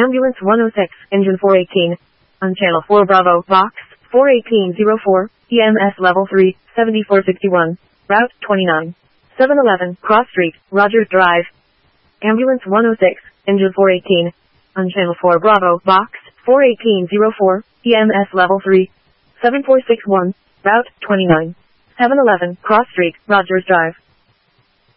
Ambulance 106, Engine 418. On Channel 4 Bravo, Box 41804, EMS Level 3, 7461. Route 29. 711, Cross Street, Rogers Drive. Ambulance 106, Engine 418. On Channel 4 Bravo, Box 41804, EMS Level 3, 7461. Route 29. 711, Cross Street, Rogers Drive.